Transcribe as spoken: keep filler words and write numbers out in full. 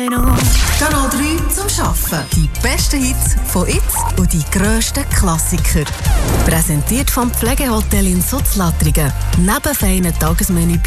Kanal drei zum Arbeiten. Die besten Hits von jetzt und die grössten Klassiker. Präsentiert vom Pflegehotel in Sutzlattringen. Neben feinen Tagesmenü